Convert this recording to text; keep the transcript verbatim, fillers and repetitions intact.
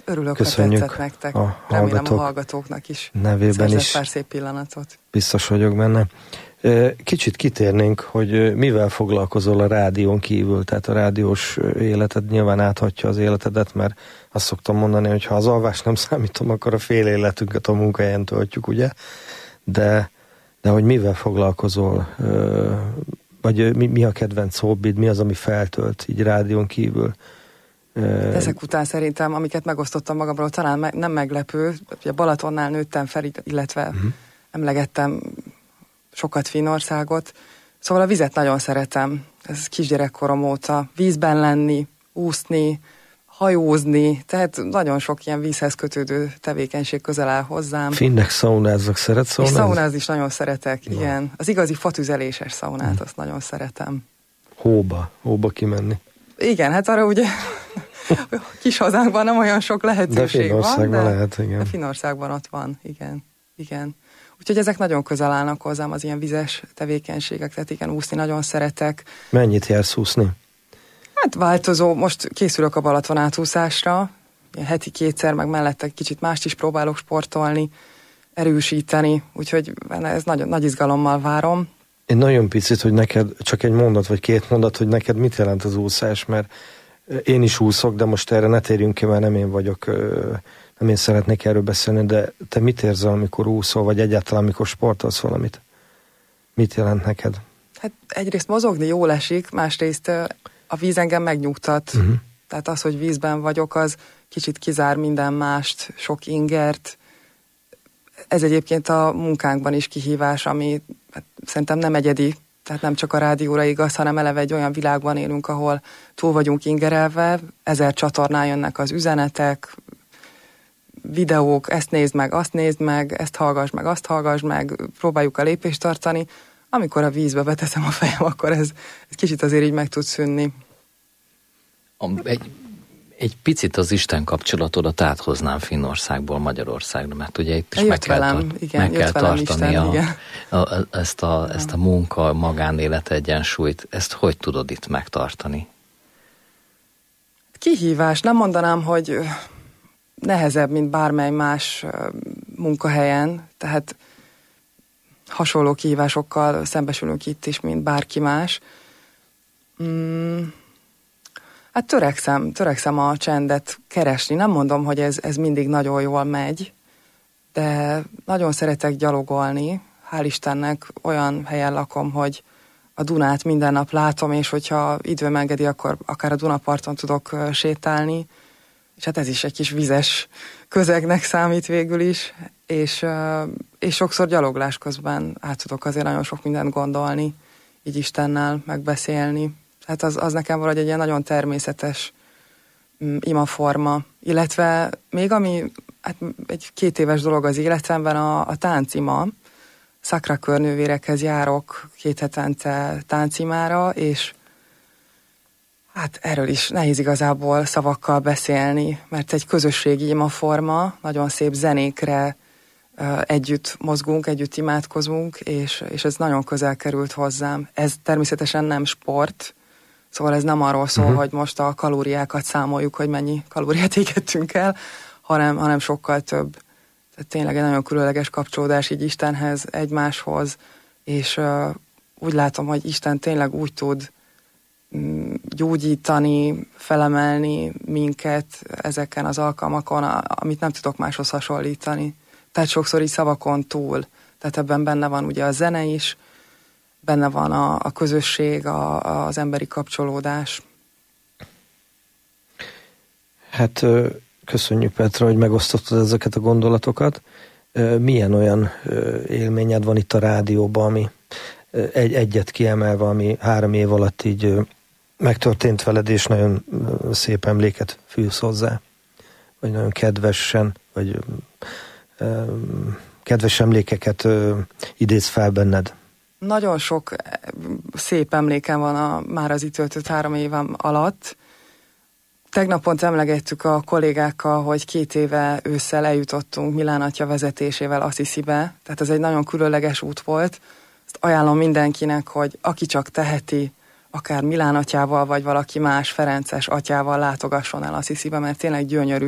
Örülök, köszönjük, ha tetszett nektek. a Remélem a hallgatóknak is. Nevében is. Pár szép pillanatot. Biztos vagyok benne. Kicsit kitérnénk, hogy mivel foglalkozol a rádión kívül, tehát a rádiós életed nyilván áthatja az életedet, mert azt szoktam mondani, hogy ha az alvást nem számítom, akkor a fél életünket a munkahelyen töltjük, ugye? De, de hogy mivel foglalkozol, vagy mi, mi a kedvenc hobbid, mi az, ami feltölt így rádión kívül? Ezek után szerintem, amiket megosztottam magamról, talán me- nem meglepő, ugye Balatonnál nőttem fel, illetve uh-huh. emlegettem sokat Finnországot, szóval a vizet nagyon szeretem, ez kisgyerekkorom óta, vízben lenni, úszni, hajózni, tehát nagyon sok ilyen vízhez kötődő tevékenység közel áll hozzám. Finnek szaunáznak, szeret szaunázni? És szaunázni is nagyon szeretek, no. igen. Az igazi fatüzeléses szaunát, hmm. azt nagyon szeretem. Hóba, hóba kimenni. Igen, hát arra ugye kis hazánkban nem olyan sok lehetőség de van, de, lehet, igen. de Finnországban ott van, igen, igen. Úgyhogy ezek nagyon közel állnak hozzám, az ilyen vizes tevékenységek, tehát igen, úszni nagyon szeretek. Mennyit jársz úszni? Hát változó, most készülök a Balaton átúszásra, heti kétszer, meg mellette kicsit mást is próbálok sportolni, erősíteni, úgyhogy ez nagyon nagy izgalommal várom. Én nagyon picit, hogy neked csak egy mondat, vagy két mondat, hogy neked mit jelent az úszás, mert én is úszok, de most erre ne térjünk ki, mert nem én vagyok, nem én szeretnék erről beszélni, de te mit érzel, amikor úszol, vagy egyáltalán, amikor sportolsz valamit? Mit jelent neked? Hát egyrészt mozogni jól esik, másrészt a víz engem megnyugtat. Uh-huh. Tehát az, hogy vízben vagyok, az kicsit kizár minden mást, sok ingert. Ez egyébként a munkánkban is kihívás, ami hát, szerintem nem egyedi, tehát nem csak a rádióra igaz, hanem eleve egy olyan világban élünk, ahol túl vagyunk ingerelve, ezer csatornán jönnek az üzenetek, videók, ezt nézd meg, azt nézd meg, ezt hallgass meg, azt hallgass meg, próbáljuk a lépést tartani. Amikor a vízbe beteszem a fejem, akkor ez, ez kicsit azért így meg tud szűnni. Egy, egy picit az Isten kapcsolatodat áthoznám Finnországból Magyarországra, mert ugye itt is jött meg kell, velem, tart, igen, meg kell tartani Isten, a, igen. a, a, ezt, a, ezt a munka, magánélet egyensúlyt. Ezt hogy tudod itt megtartani? Kihívás. Nem mondanám, hogy nehezebb, mint bármely más munkahelyen, tehát hasonló kihívásokkal szembesülünk itt is, mint bárki más. Hmm. Hát törekszem, törekszem a csendet keresni. Nem mondom, hogy ez, ez mindig nagyon jól megy, de nagyon szeretek gyalogolni. Hál' Istennek olyan helyen lakom, hogy a Dunát minden nap látom, és hogyha időm engedi, akkor akár a Dunaparton tudok sétálni. És hát ez is egy kis vizes közegnek számít végül is, és, és sokszor gyaloglás közben át tudok azért nagyon sok mindent gondolni, így Istennel megbeszélni. Hát az, az nekem valahogy egy ilyen nagyon természetes imaforma, illetve még ami hát egy két éves dolog az életemben a, a táncima. Sacré-Cœur nővérekhez járok két hetente táncimára, és hát erről is nehéz igazából szavakkal beszélni, mert egy közösségi imaforma, nagyon szép zenékre uh, együtt mozgunk, együtt imádkozunk, és, és ez nagyon közel került hozzám. Ez természetesen nem sport, szóval ez nem arról szól, uh-huh. hogy most a kalóriákat számoljuk, hogy mennyi kalóriát égettünk el, hanem, hanem sokkal több. Tehát tényleg egy nagyon különleges kapcsolódás így Istenhez, egymáshoz, és uh, úgy látom, hogy Isten tényleg úgy tud gyógyítani, felemelni minket ezeken az alkalmakon, amit nem tudok máshoz hasonlítani. Tehát sokszor így szavakon túl. Tehát ebben benne van ugye a zene is, benne van a, a közösség, a, az emberi kapcsolódás. Hát köszönjük, Petra, hogy megosztottad ezeket a gondolatokat. Milyen olyan élményed van itt a rádióban, ami egy, egyet kiemelve, ami három év alatt így megtörtént veled, és nagyon szép emléket fűz hozzá? Vagy nagyon kedvesen, vagy kedves emlékeket idéz fel benned? Nagyon sok szép emlékem van a, már az itt töltött három évem alatt. Tegnap pont emlegettük a kollégákkal, hogy két éve ősszel eljutottunk Milán atya vezetésével Assisibe, tehát ez egy nagyon különleges út volt. Ezt ajánlom mindenkinek, hogy aki csak teheti, akár Milán atyával, vagy valaki más Ferences atyával látogasson el Assisibe, mert tényleg gyönyörű.